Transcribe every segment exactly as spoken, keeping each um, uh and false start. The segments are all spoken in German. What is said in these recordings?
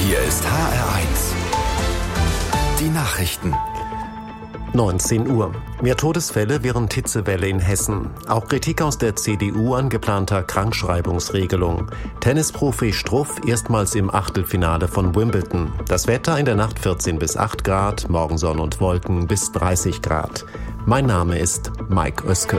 Hier ist H R eins. Die Nachrichten. neunzehn Uhr. Mehr Todesfälle während Hitzewelle in Hessen. Auch Kritik aus der C D U an geplanter Krankschreibungsregelung. Tennisprofi Struff erstmals im Achtelfinale von Wimbledon. Das Wetter in der Nacht vierzehn bis acht Grad, morgen Sonne und Wolken bis dreißig Grad. Mein Name ist Mike Oeske.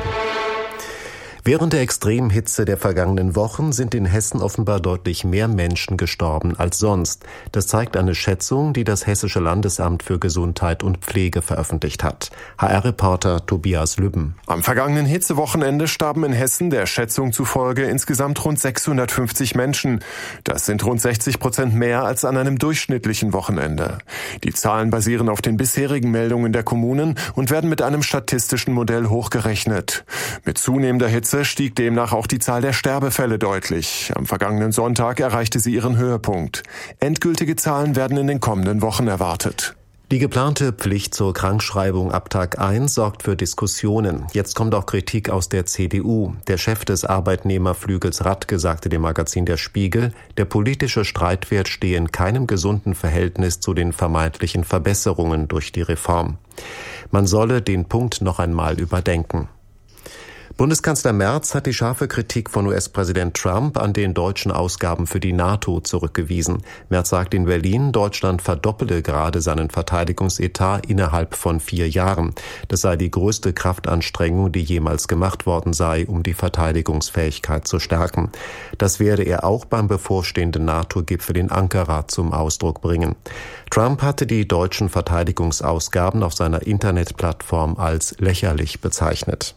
Während der extremen Hitze der vergangenen Wochen sind in Hessen offenbar deutlich mehr Menschen gestorben als sonst. Das zeigt eine Schätzung, die das Hessische Landesamt für Gesundheit und Pflege veröffentlicht hat. H R-Reporter Tobias Lübben. Am vergangenen Hitzewochenende starben in Hessen der Schätzung zufolge insgesamt rund sechshundertfünfzig Menschen. Das sind rund sechzig Prozent mehr als an einem durchschnittlichen Wochenende. Die Zahlen basieren auf den bisherigen Meldungen der Kommunen und werden mit einem statistischen Modell hochgerechnet. Mit zunehmender Hitze stieg demnach auch die Zahl der Sterbefälle deutlich. Am vergangenen Sonntag erreichte sie ihren Höhepunkt. Endgültige Zahlen werden in den kommenden Wochen erwartet. Die geplante Pflicht zur Krankschreibung ab Tag eins sorgt für Diskussionen. Jetzt kommt auch Kritik aus der C D U. Der Chef des Arbeitnehmerflügels Radke sagte dem Magazin Der Spiegel, der politische Streitwert stehe in keinem gesunden Verhältnis zu den vermeintlichen Verbesserungen durch die Reform. Man solle den Punkt noch einmal überdenken. Bundeskanzler Merz hat die scharfe Kritik von U S-Präsident Trump an den deutschen Ausgaben für die NATO zurückgewiesen. Merz sagt in Berlin, Deutschland verdoppele gerade seinen Verteidigungsetat innerhalb von vier Jahren. Das sei die größte Kraftanstrengung, die jemals gemacht worden sei, um die Verteidigungsfähigkeit zu stärken. Das werde er auch beim bevorstehenden NATO-Gipfel in Ankara zum Ausdruck bringen. Trump hatte die deutschen Verteidigungsausgaben auf seiner Internetplattform als lächerlich bezeichnet.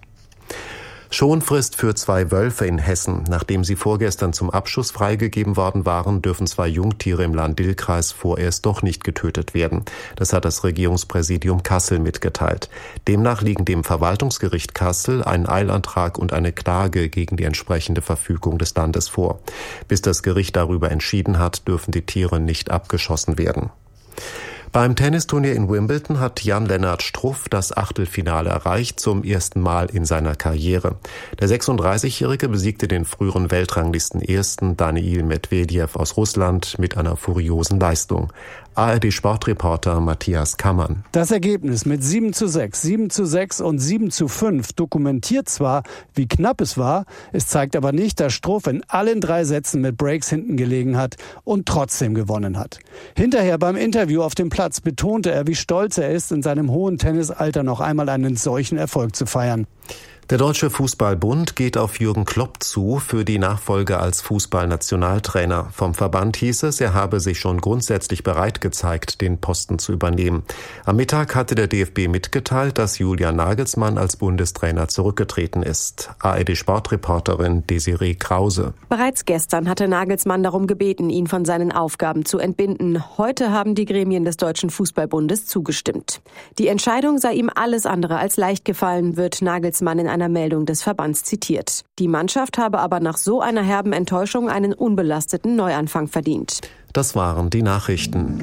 Schonfrist für zwei Wölfe in Hessen. Nachdem sie vorgestern zum Abschuss freigegeben worden waren, dürfen zwei Jungtiere im Lahn-Dill-Kreis vorerst doch nicht getötet werden. Das hat das Regierungspräsidium Kassel mitgeteilt. Demnach liegen dem Verwaltungsgericht Kassel ein Eilantrag und eine Klage gegen die entsprechende Verfügung des Landes vor. Bis das Gericht darüber entschieden hat, dürfen die Tiere nicht abgeschossen werden. Beim Tennisturnier in Wimbledon hat Jan-Lennart Struff das Achtelfinale erreicht, zum ersten Mal in seiner Karriere. Der sechsunddreißigjährige besiegte den früheren Weltranglisten-Ersten Daniil Medvedev aus Russland mit einer furiosen Leistung. A R D-Sportreporter Matthias Kammann. Das Ergebnis mit sieben zu sechs, sieben zu sechs und sieben zu fünf dokumentiert zwar, wie knapp es war, es zeigt aber nicht, dass Struff in allen drei Sätzen mit Breaks hinten gelegen hat und trotzdem gewonnen hat. Hinterher beim Interview auf dem Platz betonte er, wie stolz er ist, in seinem hohen Tennisalter noch einmal einen solchen Erfolg zu feiern. Der Deutsche Fußballbund geht auf Jürgen Klopp zu für die Nachfolge als Fußballnationaltrainer. Vom Verband hieß es, er habe sich schon grundsätzlich bereit gezeigt, den Posten zu übernehmen. Am Mittag hatte der D F B mitgeteilt, dass Julian Nagelsmann als Bundestrainer zurückgetreten ist. A R D-Sportreporterin Desiree Krause. Bereits gestern hatte Nagelsmann darum gebeten, ihn von seinen Aufgaben zu entbinden. Heute haben die Gremien des Deutschen Fußballbundes zugestimmt. Die Entscheidung sei ihm alles andere als leicht gefallen, wird Nagelsmann in einer Meldung des Verbands zitiert. Die Mannschaft habe aber nach so einer herben Enttäuschung einen unbelasteten Neuanfang verdient. Das waren die Nachrichten.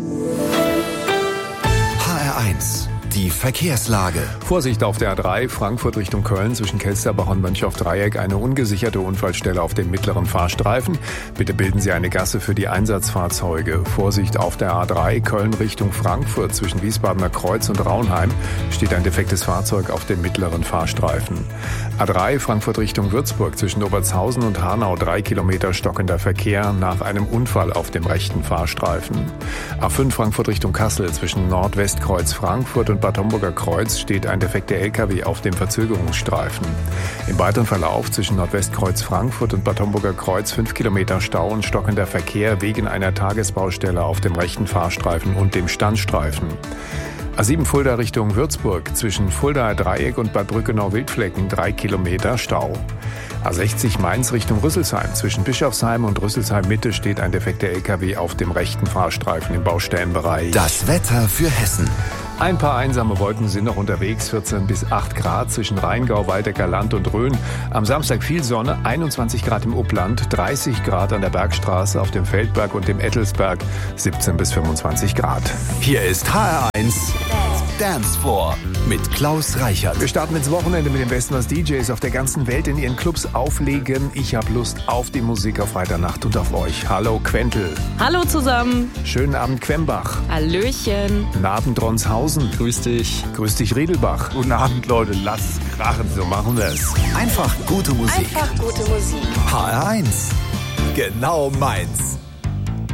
H R eins. Die Verkehrslage. Vorsicht auf der A drei, Frankfurt Richtung Köln, zwischen Kelsterbach und Mönchhoff-Dreieck, eine ungesicherte Unfallstelle auf dem mittleren Fahrstreifen. Bitte bilden Sie eine Gasse für die Einsatzfahrzeuge. Vorsicht auf der A drei, Köln Richtung Frankfurt, zwischen Wiesbadener Kreuz und Raunheim, steht ein defektes Fahrzeug auf dem mittleren Fahrstreifen. A drei, Frankfurt Richtung Würzburg, zwischen Obertshausen und Hanau, drei Kilometer stockender Verkehr nach einem Unfall auf dem rechten Fahrstreifen. A fünf, Frankfurt Richtung Kassel, zwischen Nordwestkreuz Frankfurt und Bad Homburger Kreuz steht ein defekter L K W auf dem Verzögerungsstreifen. Im weiteren Verlauf zwischen Nordwestkreuz Frankfurt und Bad Homburger Kreuz fünf Kilometer Stau und stockender Verkehr wegen einer Tagesbaustelle auf dem rechten Fahrstreifen und dem Standstreifen. A sieben Fulda Richtung Würzburg, zwischen Fuldaer Dreieck und Bad Brückenau-Wildflecken drei Kilometer Stau. A sechzig Mainz Richtung Rüsselsheim, zwischen Bischofsheim und Rüsselsheim Mitte steht ein defekter L K W auf dem rechten Fahrstreifen im Baustellenbereich. Das Wetter für Hessen. Ein paar einsame Wolken sind noch unterwegs, vierzehn bis acht Grad zwischen Rheingau, Waldecker Land und Rhön. Am Samstag viel Sonne, einundzwanzig Grad im Upland, dreißig Grad an der Bergstraße, auf dem Feldberg und dem Ettelsberg, siebzehn bis fünfundzwanzig Grad. Hier ist H R eins Dance Floor mit Klaus Reichert. Wir starten ins Wochenende mit dem Besten, was D Js auf der ganzen Welt in ihren Clubs auflegen. Ich habe Lust auf die Musik auf Freitagnacht und auf euch. Hallo Quentel. Hallo zusammen. Schönen Abend Quembach. Hallöchen. Guten Abend Ronshausen. Grüß dich. Grüß dich Riedelbach. Guten Abend Leute, lass es krachen. So machen wir es. Einfach gute Musik. Einfach gute Musik. H R eins. Genau meins.